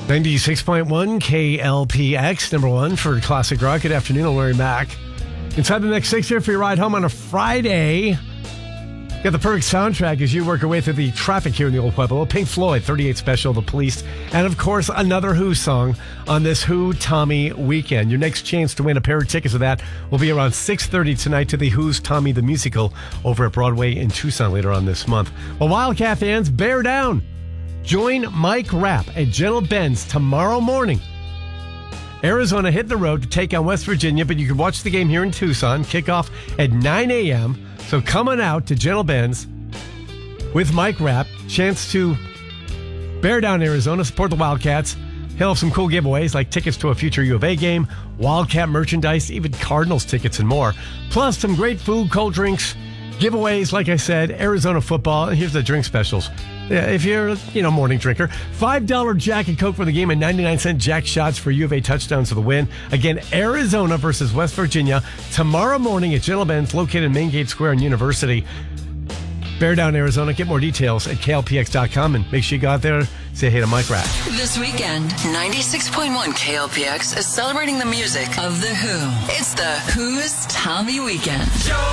96.1 KLPX, number one for classic rock. Good afternoon, I'm Larry Mack. Inside the next 6 here for your ride home on a Friday. Got the perfect soundtrack as you work your way through the traffic here in the Old Pueblo. Pink Floyd, 38 Special, The Police, and of course, another Who song on this Who Tommy weekend. Your next chance to win a pair of tickets of that will be around 6:30 tonight to the Who's Tommy the Musical over at Broadway in Tucson later on this month. Well, Wildcat fans, bear down. Join Mike Rapp at Gentle Ben's tomorrow morning. Arizona hit the road to take on West Virginia, but you can watch the game here in Tucson. Kickoff at 9 a.m. So come on out to Gentle Ben's with Mike Rapp. Chance to bear down Arizona, support the Wildcats. He'll have some cool giveaways like tickets to a future U of A game, Wildcat merchandise, even Cardinals tickets and more. Plus some great food, cold drinks, giveaways, like I said, Arizona football. And here's the drink specials. Yeah, if you're a morning drinker, $5 Jack and Coke for the game and 99-cent Jack shots for U of A touchdowns for the win. Again, Arizona versus West Virginia tomorrow morning at Gentle Ben's, located in Main Gate Square and University. Bear down, Arizona. Get more details at klpx.com and make sure you go out there, say hey to Mike Rapp. This weekend, 96.1 KLPX is celebrating the music of The Who. It's the Who's Tommy weekend.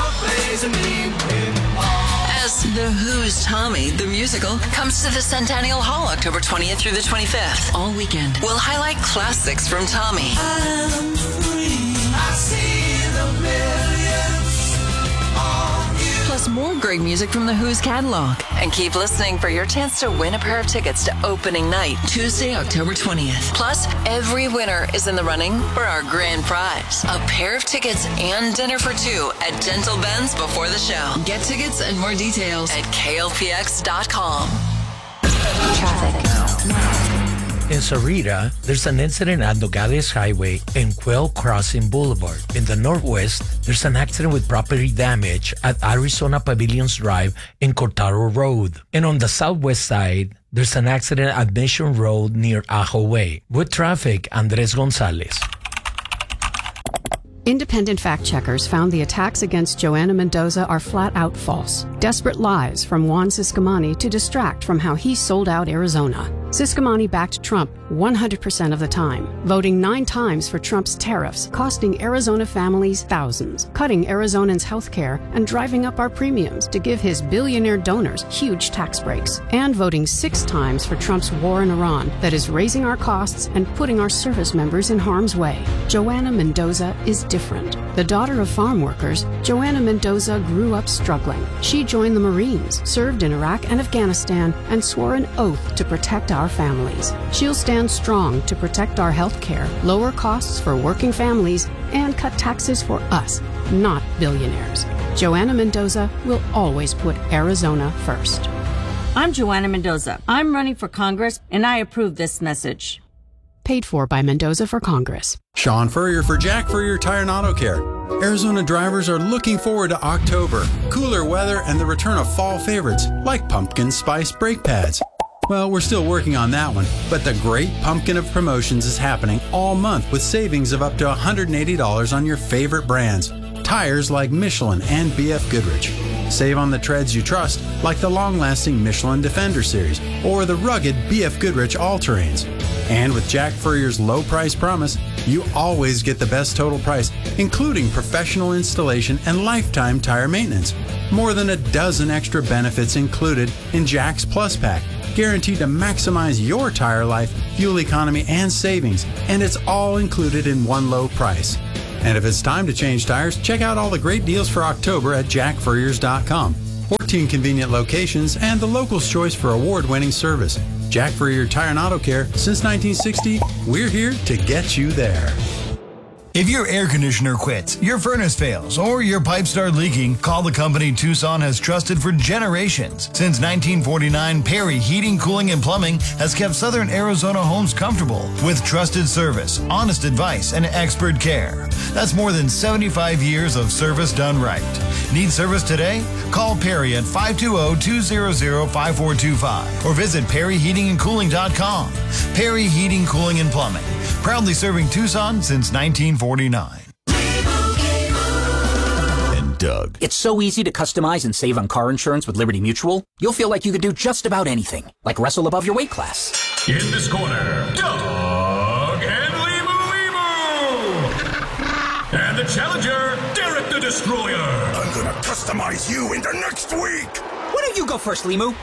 As The Who's Tommy, the musical, comes to the Centennial Hall October 20th through the 25th. All weekend, we'll highlight classics from Tommy. I'm free. I see the millions on you. Plus more great music from The Who's catalog. And keep listening for your chance to win a pair of tickets to opening night, Tuesday, October 20th. Plus, every winner is in the running for our grand prize, a pair of tickets and dinner for two at Gentle Ben's before the show. Get tickets and more details at klpx.com. Traffic. In Sarita, there's an incident at Nogales Highway and Quail Crossing Boulevard. In the northwest, there's an accident with property damage at Arizona Pavilions Drive and Cortaro Road. And on the southwest side, there's an accident at Mission Road near Ajo Way. With traffic, Andres Gonzalez. Independent fact-checkers found the attacks against Joanna Mendoza are flat-out false. Desperate lies from Juan Ciscomani to distract from how he sold out Arizona. Ciscomani backed Trump 100% of the time, voting 9 times for Trump's tariffs, costing Arizona families thousands, cutting Arizonans' health care, and driving up our premiums to give his billionaire donors huge tax breaks, and voting 6 times for Trump's war in Iran that is raising our costs and putting our service members in harm's way. Joanna Mendoza is different. The daughter of farm workers, Joanna Mendoza grew up struggling. She joined the Marines, served in Iraq and Afghanistan, and swore an oath to protect our families. She'll stand strong to protect our health care, lower costs for working families, and cut taxes for us, not billionaires. Joanna Mendoza will always put Arizona first. I'm Joanna Mendoza. I'm running for Congress, and I approve this message. Paid for by Mendoza for Congress. Sean Furrier for Jack Furrier Tire and Auto Care. Arizona drivers are looking forward to October, cooler weather, and the return of fall favorites like pumpkin spice brake pads. Well, we're still working on that one, but the great pumpkin of promotions is happening all month with savings of up to $180 on your favorite brands. Tires like Michelin and BF Goodrich. Save on the treads you trust, like the long-lasting Michelin Defender Series or the rugged BF Goodrich All-Terrains. And with Jack Furrier's low price promise, you always get the best total price, including professional installation and lifetime tire maintenance. More than a dozen extra benefits included in Jack's Plus Pack, guaranteed to maximize your tire life, fuel economy, and savings. And it's all included in one low price. And if it's time to change tires, check out all the great deals for October at jackfurriers.com. 14 convenient locations and the local's choice for award-winning service. Jack Furrier Tire and Auto Care, since 1960, we're here to get you there. If your air conditioner quits, your furnace fails, or your pipes start leaking, call the company Tucson has trusted for generations. Since 1949, Perry Heating, Cooling, and Plumbing has kept Southern Arizona homes comfortable with trusted service, honest advice, and expert care. That's more than 75 years of service done right. Need service today? Call Perry at 520-200-5425 or visit perryheatingandcooling.com. Perry Heating, Cooling, and Plumbing. Proudly serving Tucson since 1949. And Doug. It's so easy to customize and save on car insurance with Liberty Mutual. You'll feel like you could do just about anything, like wrestle above your weight class. In this corner, Doug and Limu. And the challenger, Derek the Destroyer. I'm gonna customize you into next week. Why don't you go first, Limu?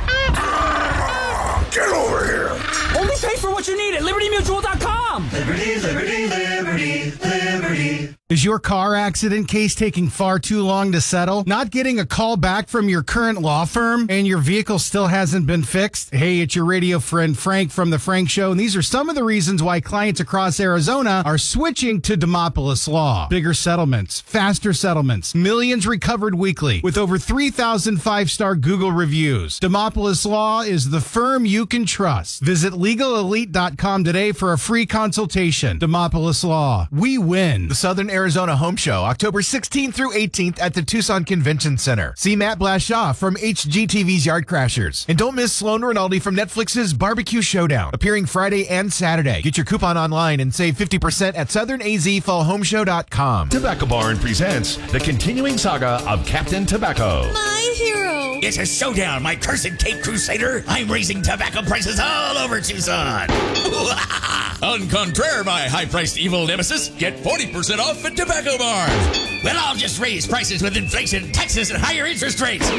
Get over here. Only pay for what you need at LibertyMutual.com. Liberty, liberty, liberty, liberty. Is your car accident case taking far too long to settle? Not getting a call back from your current law firm and your vehicle still hasn't been fixed? Hey, it's your radio friend Frank from The Frank Show, and these are some of the reasons why clients across Arizona are switching to Demopolis Law. Bigger settlements, faster settlements, millions recovered weekly with over 3,000 five-star Google reviews. Demopolis Law is the firm you can trust. Visit LegalElite.com today for a free consultation. Demopolis Law. We win. The Southern Arizona Home Show, October 16th through 18th at the Tucson Convention Center. See Matt Blashaw from HGTV's Yard Crashers. And don't miss Sloan Rinaldi from Netflix's Barbecue Showdown, appearing Friday and Saturday. Get your coupon online and save 50% at SouthernAZFallHomeShow.com. Tobacco Barn presents the continuing saga of Captain Tobacco. My hero. It's a showdown, my cursed Cape Crusader. I'm raising tobacco prices all over Tucson. En contraire, my high-priced evil nemesis, get 40% off at Tobacco Barn. Well, I'll just raise prices with inflation, taxes, and higher interest rates.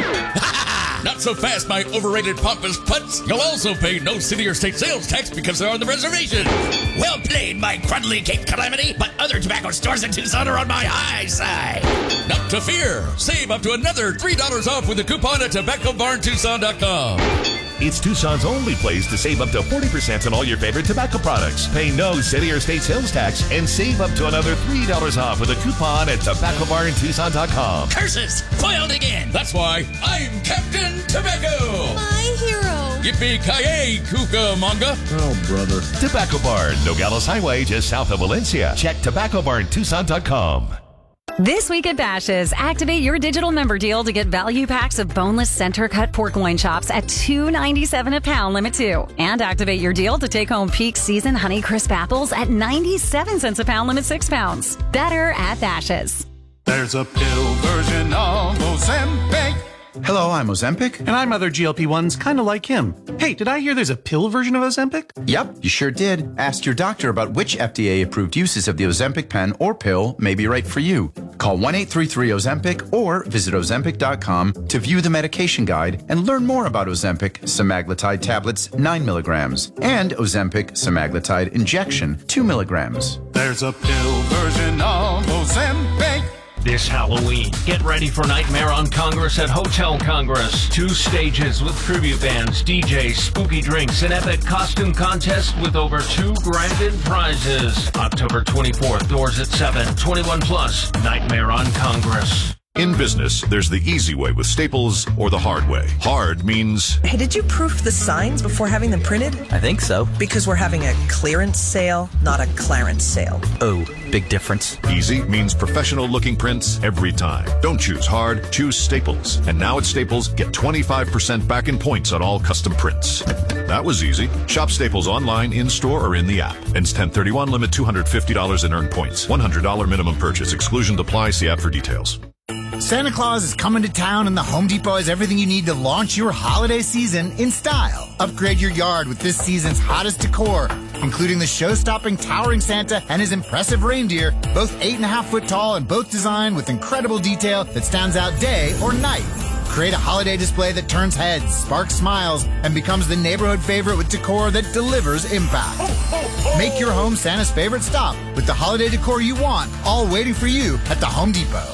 Not so fast, my overrated pompous putz. You'll also pay no city or state sales tax because they're on the reservation. Well played, my crudely Cape Calamity, but other tobacco stores in Tucson are on my high side. Not to fear. Save up to another $3 off with the coupon at TobaccoBarnTucson.com. It's Tucson's only place to save up to 40% on all your favorite tobacco products. Pay no city or state sales tax and save up to another $3 off with a coupon at TobaccoBarnTucson.com. Curses! Foiled again! That's why I'm Captain Tobacco! My hero! Yippee-ki-yay, Cucamonga! Oh, brother. Tobacco Barn, Nogales Highway, just south of Valencia. Check TobaccoBarnTucson.com. This week at Bash's', activate your digital member deal to get value packs of boneless center-cut pork loin chops at $2.97 a pound, limit 2. And activate your deal to take home peak season Honey Crisp apples at 97 cents a pound, limit 6 pounds. Better at Bash's'. There's a pill version of Ozempic. Hello, I'm Ozempic. And I'm other GLP-1s kind of like him. Hey, did I hear there's a pill version of Ozempic? Yep, you sure did. Ask your doctor about which FDA-approved uses of the Ozempic pen or pill may be right for you. Call 1-833-OZEMPIC or visit Ozempic.com to view the medication guide and learn more about Ozempic semaglutide tablets 9 milligrams and Ozempic semaglutide injection 2 milligrams. There's a pill version of Ozempic. This Halloween, get ready for Nightmare on Congress at Hotel Congress. 2 stages with tribute bands, DJs, spooky drinks, an epic costume contest with over 2 grand in prizes. October 24th, doors at 7, 21 plus. Nightmare on Congress. In business, there's the easy way with Staples or the hard way. Hard means... Hey, did you proof the signs before having them printed? I think so. Because we're having a clearance sale, not a Clarence sale. Oh, big difference. Easy means professional-looking prints every time. Don't choose hard, choose Staples. And now at Staples, get 25% back in points on all custom prints. That was easy. Shop Staples online, in-store, or in the app. Ends 10/31, limit $250 in earned points. $100 minimum purchase. Exclusion to apply. See app for details. Santa Claus is coming to town, and the Home Depot has everything you need to launch your holiday season in style. Upgrade your yard with this season's hottest decor, including the show-stopping towering Santa and his impressive reindeer, both 8.5 foot tall and both designed with incredible detail that stands out day or night. Create a holiday display that turns heads, sparks smiles, and becomes the neighborhood favorite with decor that delivers impact. Make your home Santa's favorite stop with the holiday decor you want, all waiting for you at the Home Depot.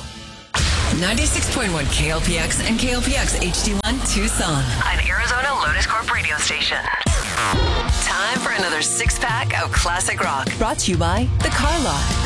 96.1 KLPX and KLPX HD1 Tucson. An Arizona Lotus Corp radio station. Time for another 6-pack of classic rock. Brought to you by The Car Lot.